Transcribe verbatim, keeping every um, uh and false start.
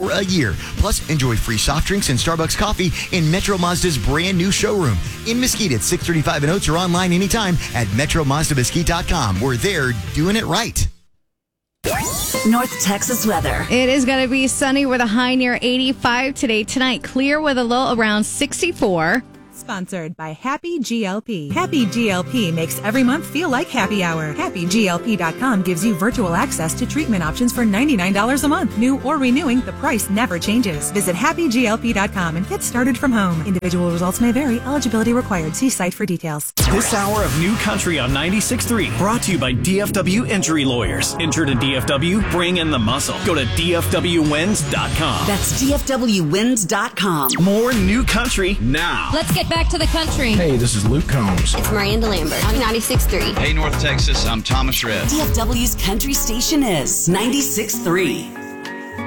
for a year. Plus, enjoy free soft drinks and Starbucks coffee in Metro Mazda's brand new showroom in Mesquite at six thirty-five and Oates, or online anytime at metro mazda mesquite dot com, where they're doing it right. North Texas weather. It is going to be sunny with a high near eighty-five today. Tonight, clear with a low around sixty-four. Sponsored by Happy G L P. Happy G L P makes every month feel like happy hour. Happy G L P dot com gives you virtual access to treatment options for ninety-nine dollars a month. New or renewing, the price never changes. Visit Happy G L P dot com and get started from home. Individual results may vary. Eligibility required. See site for details. This hour of New Country on ninety-six point three brought to you by D F W Injury Lawyers. Injured in D F W? Bring in the muscle. Go to D F W wins dot com. That's D F W wins dot com. More New Country now. Let's get back to the country. Hey, this is Luke Combs. It's Miranda Lambert on ninety-six point three. Hey, North Texas, I'm Thomas Redd. D F W's country station is ninety-six point three.